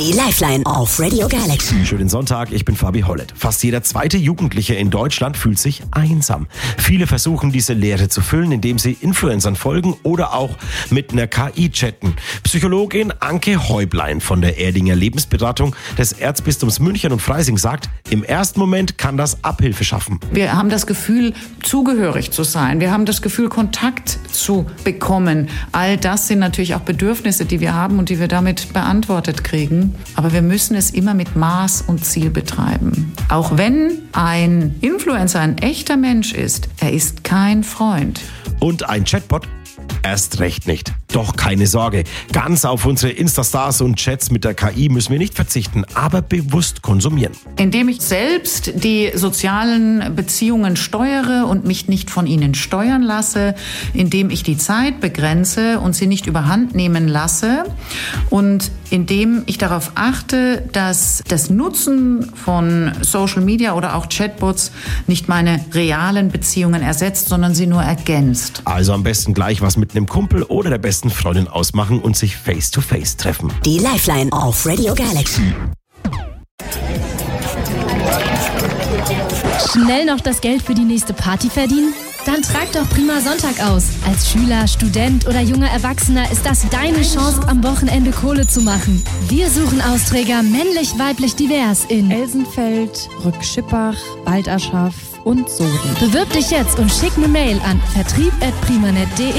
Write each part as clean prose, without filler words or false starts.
Die Lifeline auf Radio Galaxy. Schönen Sonntag, ich bin Fabi Hollett. Fast jeder zweite Jugendliche in Deutschland fühlt sich einsam. Viele versuchen diese Leere zu füllen, indem sie Influencern folgen oder auch mit einer KI chatten. Psychologin Anke Häublein von der Erdinger Lebensberatung des Erzbistums München und Freising sagt, im ersten Moment kann das Abhilfe schaffen. Wir haben das Gefühl, zugehörig zu sein. Wir haben das Gefühl, Kontakt zu bekommen. All das sind natürlich auch Bedürfnisse, die wir haben und die wir damit beantwortet kriegen. Aber wir müssen es immer mit Maß und Ziel betreiben. Auch wenn ein Influencer ein echter Mensch ist, er ist kein Freund. Und ein Chatbot? Erst recht nicht. Doch keine Sorge, ganz auf unsere Instastars und Chats mit der KI müssen wir nicht verzichten, aber bewusst konsumieren. Indem ich selbst die sozialen Beziehungen steuere und mich nicht von ihnen steuern lasse, indem ich die Zeit begrenze und sie nicht überhand nehmen lasse und indem ich darauf achte, dass das Nutzen von Social Media oder auch Chatbots nicht meine realen Beziehungen ersetzt, sondern sie nur ergänzt. Also am besten gleich was mit einem Kumpel oder der besten Freundin ausmachen und sich face-to-face treffen. Die Lifeline auf Radio Galaxy. Schnell noch das Geld für die nächste Party verdienen? Dann trag doch Prima Sonntag aus. Als Schüler, Student oder junger Erwachsener ist das deine Chance, am Wochenende Kohle zu machen. Wir suchen Austräger männlich, weiblich, divers in Elsenfeld, Rückschippach, Baldaschaf und Soden. Bewirb dich jetzt und schick eine Mail an vertrieb@primanet.de.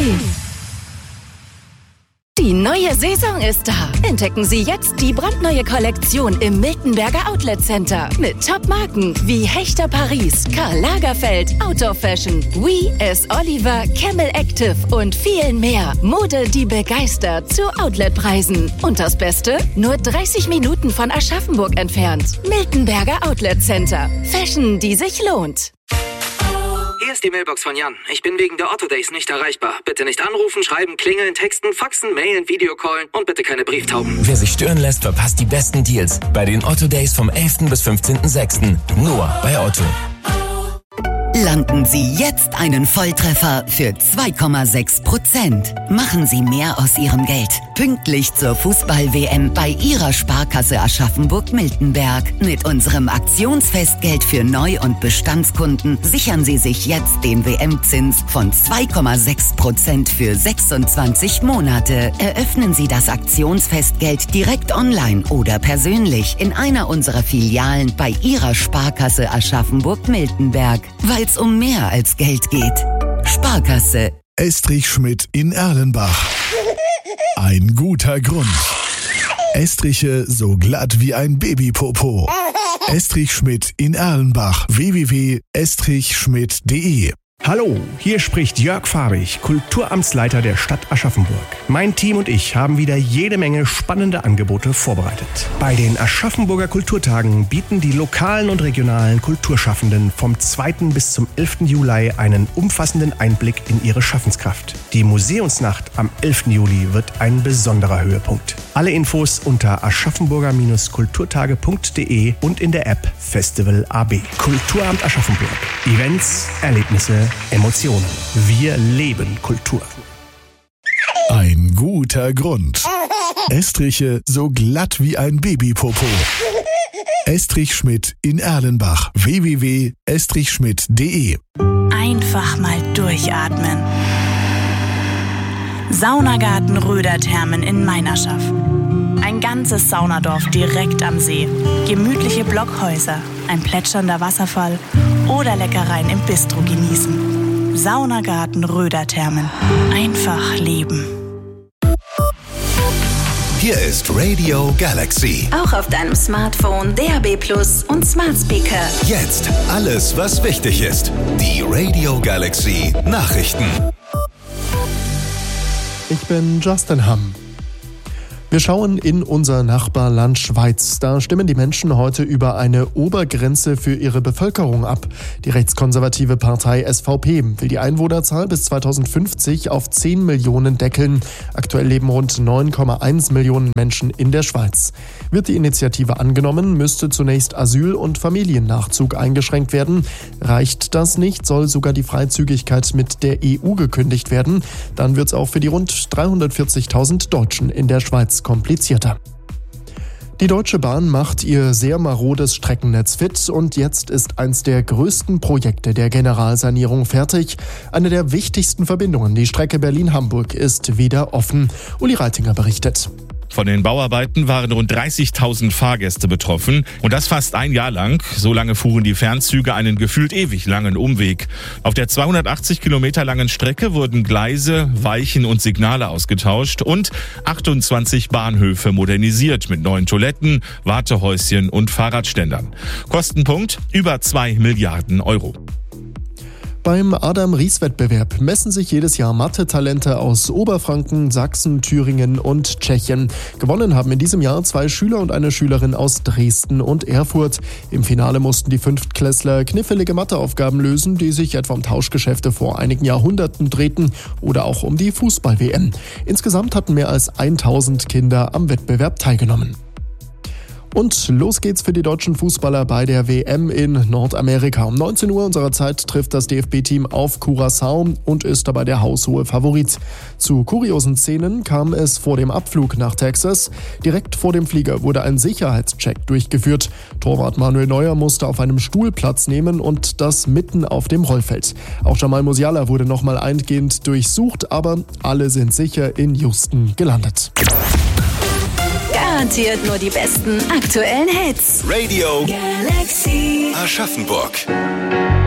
Die neue Saison ist da. Entdecken Sie jetzt die brandneue Kollektion im Miltenberger Outlet Center. Mit Top-Marken wie Hechter Paris, Karl Lagerfeld, Outdoor Fashion, Oui, S. Oliver, Camel Active und vielen mehr. Mode, die begeistert zu Outletpreisen. Und das Beste? Nur 30 Minuten von Aschaffenburg entfernt. Miltenberger Outlet Center. Fashion, die sich lohnt. Hier ist die Mailbox von Jan. Ich bin wegen der Otto Days nicht erreichbar. Bitte nicht anrufen, schreiben, klingeln, texten, faxen, mailen, Videocallen und bitte keine Brieftauben. Wer sich stören lässt, verpasst die besten Deals bei den Otto Days vom 11. bis 15.06. Nur bei Otto. Landen Sie jetzt einen Volltreffer für 2,6%. Machen Sie mehr aus Ihrem Geld. Pünktlich zur Fußball-WM bei Ihrer Sparkasse Aschaffenburg-Miltenberg. Mit unserem Aktionsfestgeld für Neu- und Bestandskunden sichern Sie sich jetzt den WM-Zins von 2,6% für 26 Monate. Eröffnen Sie das Aktionsfestgeld direkt online oder persönlich in einer unserer Filialen bei Ihrer Sparkasse Aschaffenburg-Miltenberg. Weil es um mehr als Geld geht. Sparkasse. Estrich Schmidt in Erlenbach. Ein guter Grund. Estriche so glatt wie ein Babypopo. Estrich Schmidt in Erlenbach. www.estrichschmidt.de. Hallo, hier spricht Jörg Fahrig, Kulturamtsleiter der Stadt Aschaffenburg. Mein Team und ich haben wieder jede Menge spannende Angebote vorbereitet. Bei den Aschaffenburger Kulturtagen bieten die lokalen und regionalen Kulturschaffenden vom 2. bis zum 11. Juli einen umfassenden Einblick in ihre Schaffenskraft. Die Museumsnacht am 11. Juli wird ein besonderer Höhepunkt. Alle Infos unter aschaffenburger-kulturtage.de und in der App Festival AB. Kulturamt Aschaffenburg. Events, Erlebnisse, Emotionen. Wir leben Kultur. Ein guter Grund. Estriche so glatt wie ein Babypopo. Estrich Schmidt in Erlenbach. www.estrichschmidt.de. Einfach mal durchatmen. Saunagarten Röderthermen in Meinerschaft. Ein ganzes Saunadorf direkt am See. Gemütliche Blockhäuser, ein plätschernder Wasserfall oder Leckereien im Bistro genießen. Saunagarten Röderthermen. Einfach leben. Hier ist Radio Galaxy. Auch auf deinem Smartphone, DAB+ und Smart Speaker. Jetzt alles, was wichtig ist. Die Radio Galaxy Nachrichten. Ich bin Justin Hamm. Wir schauen in unser Nachbarland Schweiz. Da stimmen die Menschen heute über eine Obergrenze für ihre Bevölkerung ab. Die rechtskonservative Partei SVP will die Einwohnerzahl bis 2050 auf 10 Millionen deckeln. Aktuell leben rund 9,1 Millionen Menschen in der Schweiz. Wird die Initiative angenommen, müsste zunächst Asyl- und Familiennachzug eingeschränkt werden. Reicht das nicht, soll sogar die Freizügigkeit mit der EU gekündigt werden. Dann wird es auch für die rund 340.000 Deutschen in der Schweiz komplizierter. Die Deutsche Bahn macht ihr sehr marodes Streckennetz fit und jetzt ist eins der größten Projekte der Generalsanierung fertig. Eine der wichtigsten Verbindungen, die Strecke Berlin-Hamburg, ist wieder offen. Uli Reitinger berichtet. Von den Bauarbeiten waren rund 30.000 Fahrgäste betroffen und das fast ein Jahr lang. So lange fuhren die Fernzüge einen gefühlt ewig langen Umweg. Auf der 280 Kilometer langen Strecke wurden Gleise, Weichen und Signale ausgetauscht und 28 Bahnhöfe modernisiert mit neuen Toiletten, Wartehäuschen und Fahrradständern. Kostenpunkt über 2 Milliarden Euro. Beim Adam-Ries-Wettbewerb messen sich jedes Jahr Mathe-Talente aus Oberfranken, Sachsen, Thüringen und Tschechien. Gewonnen haben in diesem Jahr 2 Schüler und eine Schülerin aus Dresden und Erfurt. Im Finale mussten die Fünftklässler knifflige Matheaufgaben lösen, die sich etwa um Tauschgeschäfte vor einigen Jahrhunderten drehten oder auch um die Fußball-WM. Insgesamt hatten mehr als 1000 Kinder am Wettbewerb teilgenommen. Und los geht's für die deutschen Fußballer bei der WM in Nordamerika. Um 19 Uhr unserer Zeit trifft das DFB-Team auf Curaçao und ist dabei der haushohe Favorit. Zu kuriosen Szenen kam es vor dem Abflug nach Texas. Direkt vor dem Flieger wurde ein Sicherheitscheck durchgeführt. Torwart Manuel Neuer musste auf einem Stuhl Platz nehmen und das mitten auf dem Rollfeld. Auch Jamal Musiala wurde nochmal eingehend durchsucht, aber alle sind sicher in Houston gelandet. Garantiert nur die besten aktuellen Hits. Radio Galaxy Aschaffenburg.